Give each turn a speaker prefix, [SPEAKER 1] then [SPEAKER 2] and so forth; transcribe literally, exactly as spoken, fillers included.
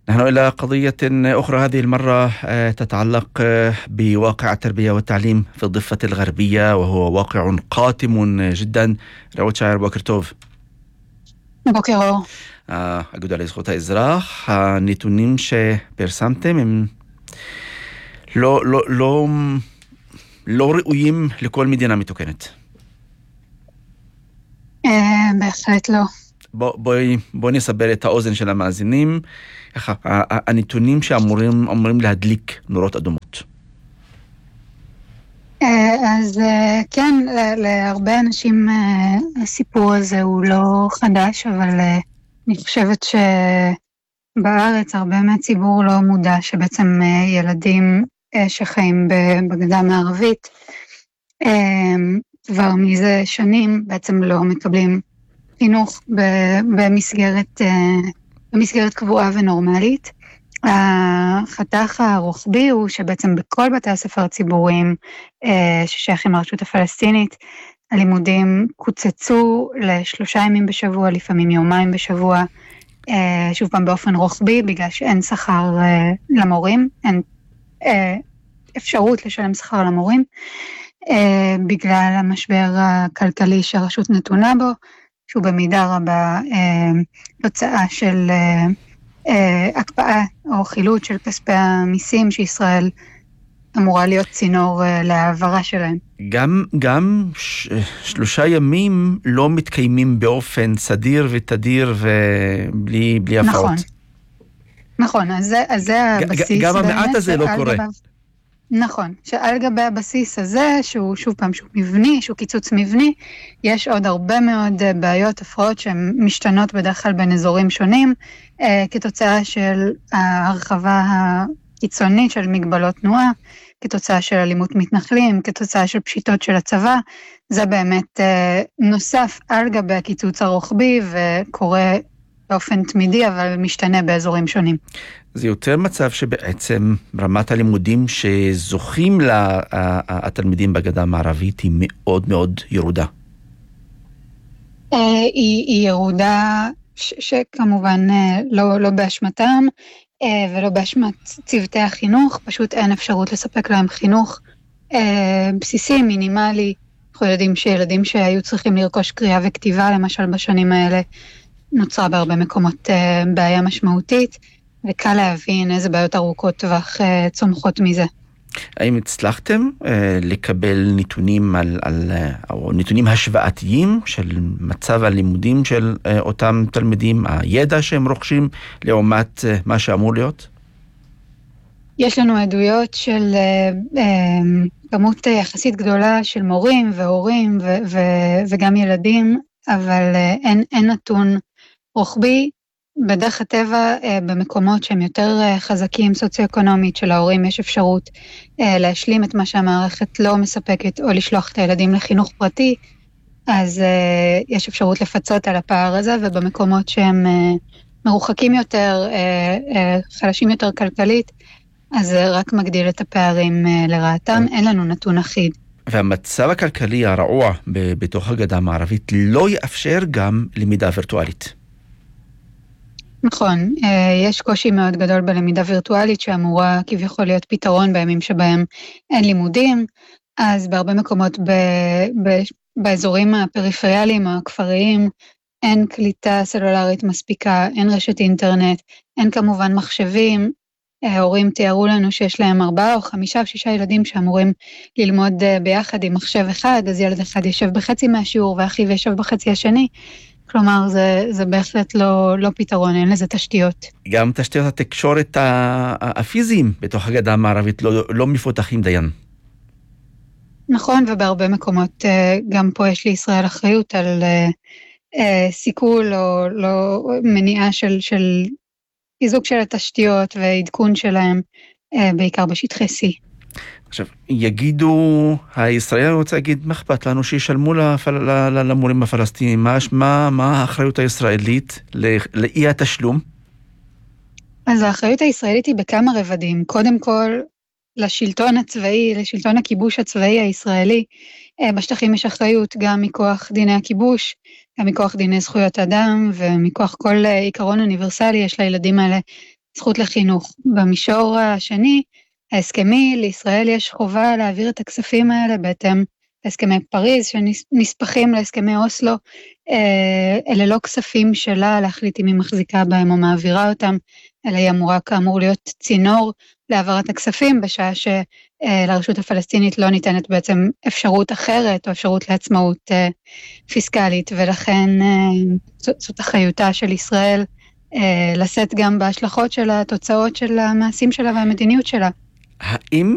[SPEAKER 1] نحن إلى قضية أخرى هذه المرة تتعلق بواقع التربية والتعليم في الضفة الغربية، وهو واقع قاتم جدا. רעות שער, בוקר טוב.
[SPEAKER 2] בוקר אור.
[SPEAKER 1] האגודה לזכויות האזרח, הנתונים שפרסמתם הם לא, לא, לא, לא ראויים לכל מדינה מתוקנת.
[SPEAKER 2] בהחלט לא.
[SPEAKER 1] בוא, בואי, בואי נסבר את האוזן של המאזינים. הנתונים שאמורים אמורים להדליק נורות אדומות.
[SPEAKER 2] אז כן, להרבה אנשים הסיפור הזה הוא לא חדש, אבל אני חושבת שבארץ הרבה מהציבור לא מודע שבעצם ילדים שחיים בגדה המערבית כבר מזה שנים בעצם לא מקבלים חינוך במסגרת במסגרת קבועה ונורמלית. החתך הרוחבי הוא שבעצם בכל בתי הספר הציבוריים ששייכים לרשות הפלסטינית, הלימודים קוצצו לשלושה ימים בשבוע, לפעמים יומיים בשבוע, שוב פעם באופן רוחבי, בגלל שאין שכר למורים, אין אפשרות לשלם שכר למורים, בגלל המשבר הכלכלי שהרשות נתונה בו, שהוא במידה רבה תוצאה של הקפאה או חילוט של כספי המיסים שישראל אמורה להיות צינור להעברה שלהם.
[SPEAKER 1] גם, גם ש- שלושה ימים לא מתקיימים באופן סדיר ותדיר ובלי בלי הפעות.
[SPEAKER 2] נכון, נכון, אז זה, אז זה הבסיס.
[SPEAKER 1] גם המעט הזה לא קורה.
[SPEAKER 2] גביו, נכון, שעל גבי הבסיס הזה, שהוא שוב פעם שהוא מבני, שהוא קיצוץ מבני, יש עוד הרבה מאוד בעיות, הפרעות שהן משתנות בדרך כלל בין אזורים שונים, אה, כתוצאה של ההרחבה הקיצונית של מגבלות תנועה, כתוצאה של אלימות מתנחלים, כתוצאה של פשיטות של הצבא, זה באמת אה, נוסף על גבי הקיצוץ הרוחבי, וקורה באופן תמידי, אבל משתנה באזורים שונים.
[SPEAKER 1] זה יותר מצב שבעצם רמת הלימודים שזוכים לה התלמידים בגדה המערבית היא מאוד מאוד ירודה.
[SPEAKER 2] היא, היא ירודה ש, שכמובן לא, לא באשמתם ולא באשמת צוותי החינוך, פשוט אין אפשרות לספק להם חינוך בסיסי, מינימלי. אנחנו יודעים שילדים שהיו צריכים לרכוש קריאה וכתיבה למשל בשנים האלה, נוצרה בהרבה מקומות בעיה משמעותית, וקל להבין איזה בעיות ארוכות טווח צומחות מזה.
[SPEAKER 1] האם הצלחתם אה, לקבל נתונים על, על, או נתונים השוואתיים של מצב הלימודים של אה, אותם תלמידים, הידע שהם רוכשים לעומת אה, מה שאמור להיות?
[SPEAKER 2] יש לנו עדויות של אה, אה, כמות יחסית גדולה של מורים והורים ו- ו- וגם ילדים, אבל אה, אין, אין נתון רוחבי. בדרך הטבע, במקומות שהם יותר חזקים סוציו-אקונומית של ההורים, יש אפשרות להשלים את מה שהמערכת לא מספקת, או לשלוח את הילדים לחינוך פרטי, אז יש אפשרות לפצות על הפער הזה, ובמקומות שהם מרוחקים יותר, חלשים יותר כלכלית, אז זה רק מגדיל את הפערים לרעתם, אין לנו נתון אחיד.
[SPEAKER 1] והמצב הכלכלי הרעוע בתוך הגדה המערבית לא יאפשר גם למידה וירטואלית.
[SPEAKER 2] נכון, יש קושי מאוד גדול בלמידה וירטואלית שאמורה כביכול להיות פתרון בימים שבהם אין לימודים, אז בהרבה מקומות ב, ב, באזורים הפריפריאליים, הכפריים, אין קליטה סלולרית מספיקה, אין רשת אינטרנט, אין כמובן מחשבים. ההורים תיארו לנו שיש להם ארבעה או חמישה או שישה ילדים שאמורים ללמוד ביחד עם מחשב אחד, אז ילד אחד ישב בחצי מהשיעור ואחיו ישב בחצי השני, כלומר, זה, זה בהחלט לא, לא פתרון, אין לזה תשתיות.
[SPEAKER 1] גם תשתיות התקשורת הפיזיים בתוך הגדה המערבית לא, לא מפותחים דיין.
[SPEAKER 2] נכון, ובהרבה מקומות, גם פה יש לישראל אחריות על סיכול או לא, מניעה של, של חיזוק של התשתיות ועדכון שלהם, בעיקר בשטחי C.
[SPEAKER 1] עכשיו, יגידו, הישראלים רוצה להגיד, מה אכפת לנו שישלמו למורים הפלסטינים? מה, מה, מה האחריות הישראלית לאי התשלום?
[SPEAKER 2] אז האחריות הישראלית היא בכמה רבדים. קודם כל, לשלטון הצבאי, לשלטון הכיבוש הצבאי הישראלי, בשטחים יש אחריות גם מכוח דיני הכיבוש, גם מכוח דיני זכויות אדם, ומכוח כל עיקרון אוניברסלי יש לילדים האלה זכות לחינוך. במישור השני, ההסכמי, לישראל יש חובה להעביר את הכספים האלה בהתאם להסכמי פריז, שנספחים להסכמי אוסלו, אלה לא כספים שלה להחליט אם היא מחזיקה בהם או מעבירה אותם, אלא היא אמורה כאמור להיות צינור להעברת הכספים, בשעה שלרשות הפלסטינית לא ניתנת בעצם אפשרות אחרת, או אפשרות לעצמאות פיסקלית, ולכן זאת אחריותה של ישראל, לשאת גם בהשלכות של התוצאות של המעשים שלה והמדיניות שלה.
[SPEAKER 1] האם